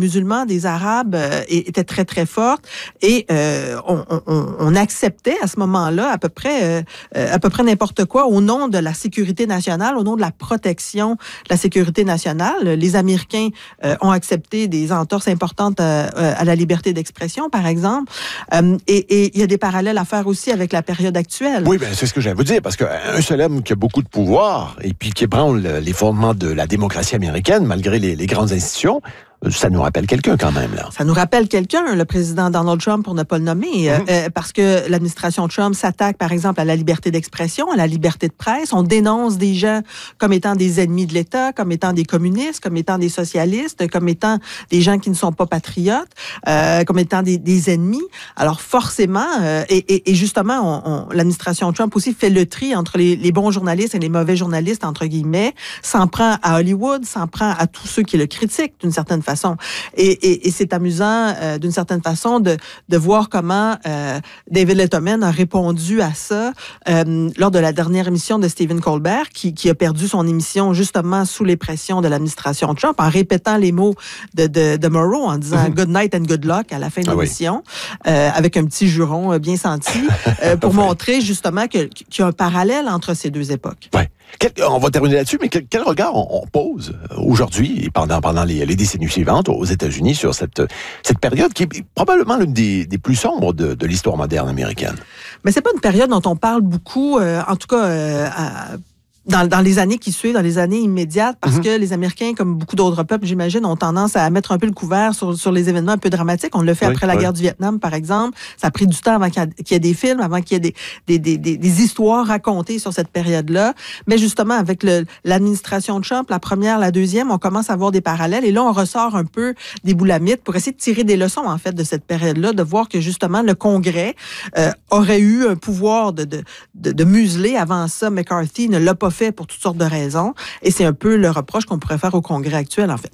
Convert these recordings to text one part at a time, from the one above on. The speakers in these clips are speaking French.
musulmans, des Arabes était très, très forte. Et on acceptait à ce moment-là à peu près n'importe quoi au nom de la sécurité nationale, au nom de la protection de la sécurité nationale. Les Américains ont accepté des entorses importantes à la liberté d'expression, par exemple. Et il y a des parallèles à faire aussi avec la période actuelle. Oui, c'est ce que j'allais vous dire, parce qu'un seul homme qui a beaucoup de pouvoir et puis qui ébranle les fondements de la démocratie américaine, malgré les grandes institutions, ça nous rappelle quelqu'un quand même, là. Ça nous rappelle quelqu'un, le président Donald Trump, pour ne pas le nommer, parce que l'administration Trump s'attaque, par exemple, à la liberté d'expression, à la liberté de presse. On dénonce des gens comme étant des ennemis de l'État, comme étant des communistes, comme étant des socialistes, comme étant des gens qui ne sont pas patriotes, comme étant des ennemis. Alors forcément, et justement, l'administration Trump aussi fait le tri entre les bons journalistes et les mauvais journalistes, entre guillemets, s'en prend à Hollywood, s'en prend à tous ceux qui le critiquent, d'une certaine façon. Et c'est amusant, d'une certaine façon, de voir comment David Letterman a répondu à ça lors de la dernière émission de Stephen Colbert, qui a perdu son émission justement sous les pressions de l'administration Trump, en répétant les mots de Murrow, en disant « good night and good luck » à la fin de l'émission, avec un petit juron bien senti, pour montrer justement qu'il y a un parallèle entre ces deux époques. Ouais. On va terminer là-dessus, mais quel regard on pose aujourd'hui et pendant les décennies suivantes aux États-Unis sur cette période qui est probablement l'une des plus sombres de l'histoire moderne américaine? Mais c'est pas une période dont on parle beaucoup, en tout cas dans les années qui suivent, dans les années immédiates, parce que les Américains, comme beaucoup d'autres peuples, j'imagine, ont tendance à mettre un peu le couvert sur les événements un peu dramatiques. On l'a fait après la guerre du Vietnam, par exemple. Ça a pris du temps avant qu'il y ait des films, avant qu'il y ait des histoires racontées sur cette période-là. Mais justement, avec l'administration de Trump, la première, la deuxième, on commence à voir des parallèles. Et là, on ressort un peu des boulamites pour essayer de tirer des leçons, en fait, de cette période-là, de voir que, justement, le Congrès aurait eu un pouvoir de museler. Avant ça, McCarthy ne l'a pas fait pour toutes sortes de raisons. Et c'est un peu le reproche qu'on pourrait faire au Congrès actuel, en fait.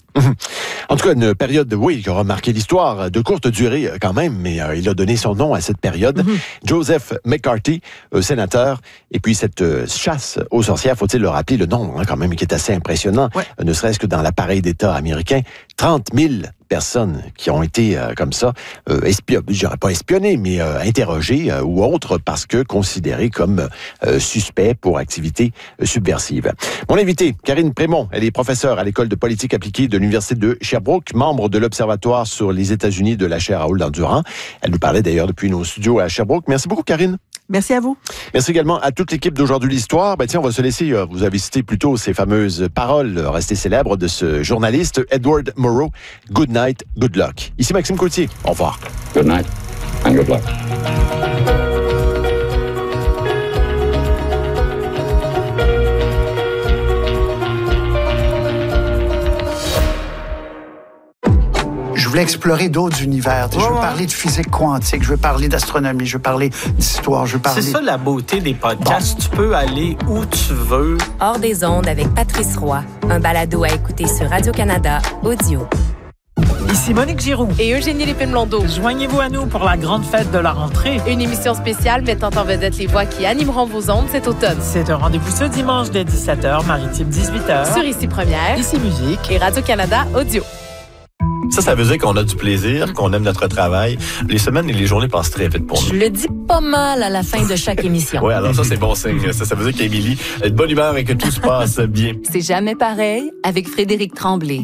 En tout cas, une période, oui, qui aura marqué l'histoire, de courte durée quand même, mais il a donné son nom à cette période. Joseph McCarthy, sénateur, et puis cette chasse aux sorcières, faut-il le rappeler, le nombre quand même, qui est assez impressionnant, ne serait-ce que dans l'appareil d'État américain, 30 000 personnes qui ont été comme ça, je dirais pas espionnées, mais interrogées ou autres parce que considérées comme suspects pour activités subversives. Mon invité, Karine Prémont, elle est professeure à l'École de politique appliquée de l'Université de Sherbrooke, membre de l'Observatoire sur les États-Unis de la chaire Raoul-Dandurand. Elle nous parlait d'ailleurs depuis nos studios à Sherbrooke. Merci beaucoup, Karine. Merci à vous. Merci également à toute l'équipe d'Aujourd'hui l'Histoire. Tiens, on va se laisser, vous avez cité plutôt ces fameuses paroles restées célèbres de ce journaliste Edward Murrow. Good night, good luck. Ici Maxime Coutier. Au revoir. Good night and good luck. Je voulais explorer d'autres univers. Je veux parler de physique quantique, je veux parler d'astronomie, je veux parler d'histoire, je veux parler... C'est ça la beauté des podcasts. Bon. Tu peux aller où tu veux. Hors des ondes avec Patrice Roy. Un balado à écouter sur Radio-Canada Audio. Ici Monique Giroux et Eugénie Lépine-Blondeau. Joignez-vous à nous pour la grande fête de la rentrée. Une émission spéciale mettant en vedette les voix qui animeront vos ondes cet automne. C'est un rendez-vous ce dimanche dès 17h, maritime 18h. Sur Ici Première, Ici Musique et Radio-Canada Audio. Ça veut dire qu'on a du plaisir, qu'on aime notre travail. Les semaines et les journées passent très vite pour nous. Je le dis pas mal à la fin de chaque émission. Oui, alors ça, c'est bon signe. Ça veut dire qu'Émilie est de bonne humeur et que tout se passe bien. C'est jamais pareil avec Frédéric Tremblay.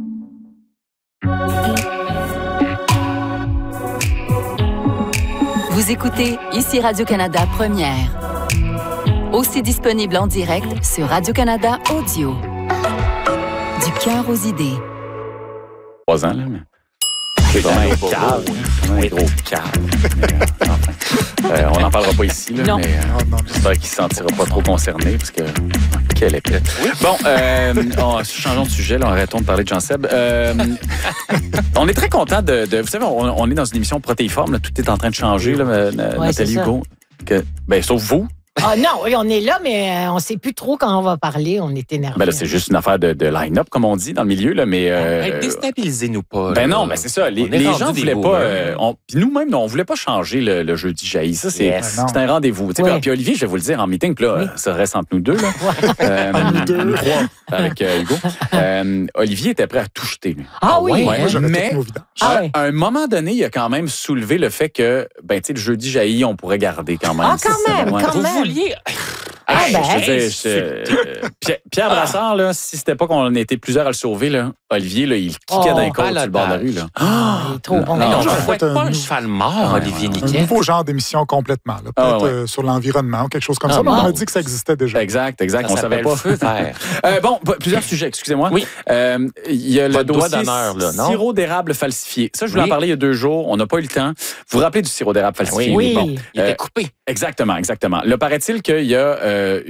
Vous écoutez Ici Radio-Canada Première. Aussi disponible en direct sur Radio-Canada Audio. Du cœur aux idées. 3 ans, là, mais... C'est vraiment calme. C'est trop calme. On n'en parlera pas ici, là, mais j'espère qu'il ne se sentira pas trop concerné, parce que... Quelle épée. Bon, changeons de sujet, là, arrêtons de parler de Jean-Seb. On est très content de... Vous savez, on est dans une émission protéiforme, là, tout est en train de changer, là, Nathalie Hugo. Sauf vous. Ah non, oui, on est là, mais on ne sait plus trop quand on va parler. On est énervé. Ben là, c'est juste une affaire de line-up, comme on dit, dans le milieu, là, mais... déstabilisez-nous pas. Ben non, mais c'est ça. Les gens ne voulaient pas... Puis nous-mêmes, on ne voulait pas changer le jeudi jailli. Ça, c'est un rendez-vous. Oui. Puis Olivier, je vais vous le dire en meeting, puis là, ça reste entre nous deux. Là. Nous trois, avec Hugo. Olivier était prêt à tout jeter. Lui. Ah oui? Moi, j'aurais mais tout nos vidanges. à un moment donné, il a quand même soulevé le fait que, ben, tu sais, le jeudi jailli, on pourrait garder quand même. Ah, quand même, quand Vous même. vouliez... Pierre Brassard, là, si c'était pas qu'on était plusieurs à le sauver, là, Olivier, là, il kickait dans les côtes sur le bord de la rue. Là. Il est trop bon. Non, je ne fait fouette pas un cheval mort, Olivier Un Niquet. nouveau genre d'émission complètement. Là. Peut-être sur l'environnement ou quelque chose comme ça. Mais on a dit que ça existait déjà. Exact. Ça On savait s'appelle pas. Feu vert. Bon, plusieurs sujets, excusez-moi. Oui. Il y a Pas le de doigt dossier d'honneur, là, non? sirop d'érable falsifié. Ça, je voulais en parler il y a 2 jours. On n'a pas eu le temps. Vous vous rappelez du sirop d'érable falsifié? Oui. Bon, Il était coupé. Exactement. Là, paraît-il qu'il y a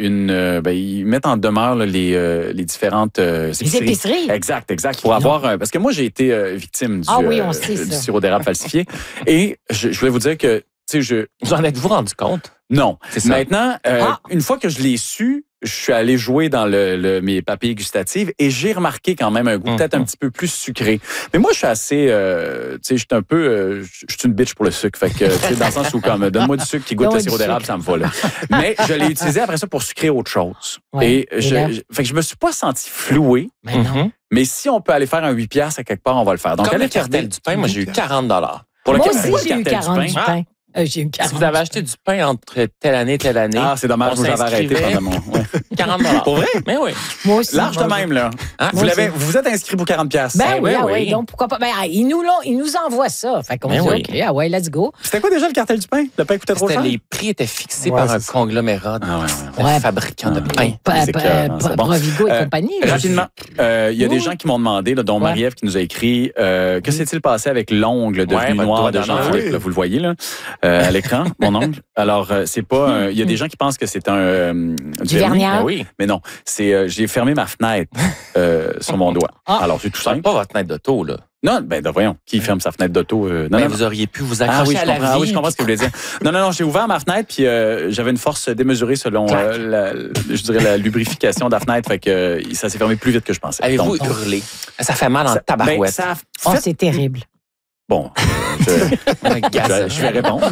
ils mettent en demeure là, les différentes Les épiceries. Exact. Pour avoir... parce que moi, j'ai été victime du sirop d'érable falsifié. Et je voulais vous dire que... Vous en êtes-vous rendu compte? Non. C'est ça. Maintenant, une fois que je l'ai su, je suis allé jouer dans mes papilles gustatives et j'ai remarqué quand même un goût peut-être un petit peu plus sucré. Mais moi, je suis assez... je suis un peu... je suis une bitch pour le sucre. Fait que, dans le sens où, comme, donne-moi du sucre qui goûte le sirop d'érable, ça me va, là. Mais je l'ai utilisé après ça pour sucrer autre chose. Ouais. Fait que je me suis pas senti floué. Mais non. Mais si on peut aller faire un 8$ à quelque part, on va le faire. Donc, Comme allez le cartel du pain, moi, j'ai eu 40 $. Pour Moi le aussi, j'ai eu 40 cartel du du pain. pain. J'ai eu 40. Si vous avez acheté du pain entre telle année, Ah, c'est dommage, vous avez arrêté pendant mon... Ouais. 40 $. Pour vrai? Mais oui. Moi aussi. Large de même, là. Hein? Vous vous êtes inscrit pour 40$. Ben oui, oui. donc pourquoi pas. Ben, ils nous envoient ça. Fait qu'on dit, oui. OK, ah ouais, let's go. C'était quoi déjà le cartel du pain? Le pain coûtait trop cher? Les prix étaient fixés par un conglomérat de fabricants de pain. Provigo et compagnie. Rapidement, il y a des gens qui m'ont demandé, là, dont Marie-Ève qui nous a écrit, que s'est-il passé avec l'ongle devenu noir de Jean-Philippe? Là, vous le voyez là, à l'écran, mon ongle. Alors, c'est pas... Il y a des gens qui pensent que c'est du vernis. Oui. Mais non, c'est j'ai fermé ma fenêtre sur mon doigt. Alors, c'est tout simple. Pas votre fenêtre d'auto, là. Non, voyons, qui ferme sa fenêtre d'auto? Non, vous auriez pu vous accrocher à la vie. Oui, je comprends ce que vous voulez dire. Non, j'ai ouvert ma fenêtre, puis j'avais une force démesurée selon, la lubrification de la fenêtre, fait que ça s'est fermé plus vite que je pensais. Avez-vous hurlé? Ça fait mal en tabarouette. C'est terrible. Bon, je vais répondre.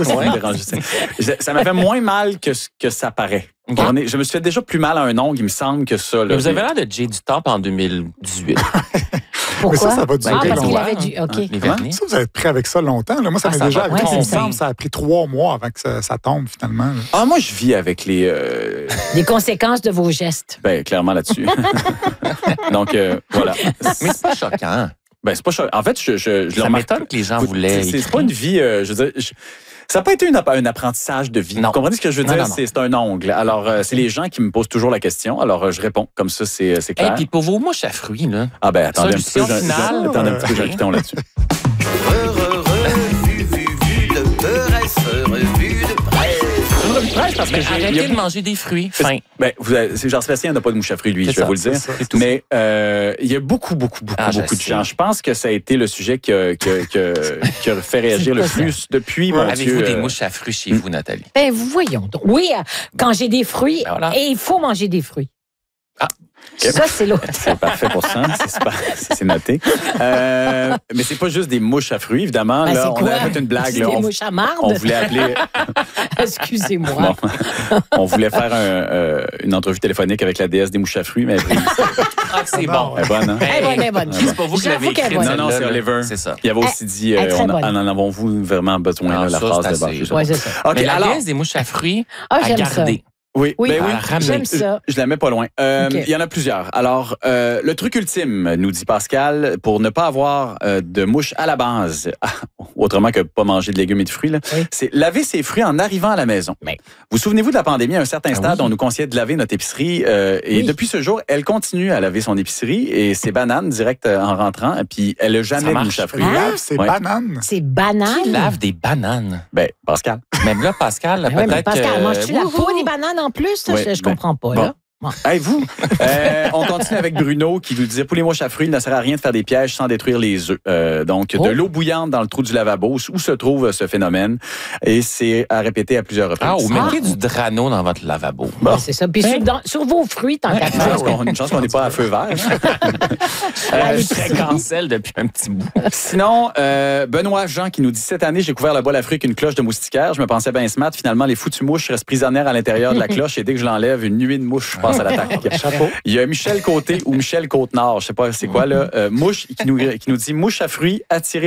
Ça m'a fait moins mal que ça paraît. Okay. Je me suis fait déjà plus mal à un ongle, il me semble, que ça. Là, vous avez l'air de Jay du Temple en 2018. Pourquoi? Mais ça va durer parce qu'il longtemps. avait du... OK. Ça, vous avez pris avec ça longtemps. Là. Moi, ça m'est déjà arrivé. Il me semble ça a pris 3 mois avant que ça tombe, finalement. Là. Ah, moi, je vis avec les conséquences de vos gestes. Ben, clairement là-dessus. Donc, voilà. Mais c'est pas choquant. Ben, c'est pas choquant. En fait, ça m'étonne que les gens voulaient... C'est pas une vie... je veux dire... Ça n'a pas été un apprentissage de vie. Non. Vous comprenez ce que je veux dire? Non. C'est un ongle. Alors, c'est les gens qui me posent toujours la question. Alors, je réponds. Comme ça, c'est clair. Et puis, pour vos mouches à fruits, là. Ah, ben, attendez un petit peu. Attendez un petit peu, j'ai un piton là-dessus. Parce que arrêtez de manger des fruits. Fin. Ben, Jean-Sébastien n'a pas de mouche à fruits, lui, je vais vous le dire. Mais il y a beaucoup de gens. Je pense que ça a été le sujet qui a fait réagir le plus depuis. Avez-vous des mouches à fruits chez vous, Nathalie? Ben, voyons donc. Oui, quand j'ai des fruits, et il faut manger des fruits. Ah. Ça, c'est l'autre. C'est parfait pour ça. C'est noté. Mais c'est pas juste des mouches à fruits, évidemment. Ben, là, on a fait une blague. Là, des mouches à marde. On voulait appeler... Excusez-moi. On voulait faire une entrevue téléphonique avec la déesse des mouches à fruits, mais c'est bon. Elle est bonne, hein? Elle est bonne. C'est pas vous qui l'avez écrit. Non, c'est Oliver. C'est ça. Il avait aussi dit, en avons-vous vraiment besoin, la phrase de base. Oui, c'est ça. Mais la déesse des mouches à fruits, à garder. Oui, j'aime ça. Je la mets pas loin. Il y en a plusieurs. Alors, le truc ultime, nous dit Pascal, pour ne pas avoir de mouches à la base, autrement que pas manger de légumes et de fruits, c'est laver ses fruits en arrivant à la maison. Vous souvenez-vous de la pandémie? À un certain stade, on nous conseillait de laver notre épicerie. Et depuis ce jour, elle continue à laver son épicerie et ses bananes direct en rentrant. Et puis, elle n'a jamais de mouches à fruits. Elle lave ses bananes? Ses bananes? Qui lave des bananes? Ben, Pascal. Même là, Pascal, peut-être... Pascal, manges-tu la peau des bananes en plus? Ça, je comprends pas, là. Hey, vous, on continue avec Bruno qui nous disait, pour les mouches à fruits, il ne sert à rien de faire des pièges sans détruire les œufs. Donc, de l'eau bouillante dans le trou du lavabo, où se trouve ce phénomène. Et c'est à répéter à plusieurs reprises. Ou mettez du Drano dans votre lavabo. Bon. C'est ça. Puis sur vos fruits, tant qu'à faire. Une chance qu'on n'est pas à feu vert. Je suis très cancel depuis un petit bout. Sinon, Benoît Jean qui nous dit, cette année, j'ai couvert le bol à fruits avec une cloche de moustiquaire. Je me pensais bien smart. Finalement, les foutues mouches restent prisonnières à l'intérieur de la cloche et dès que je l'enlève, une nuée de mouches passe à l'attaque. Il y a Michel Côté ou Michel Côte-Nord, je sais pas c'est quoi là, mouche qui nous dit mouche à fruits attirée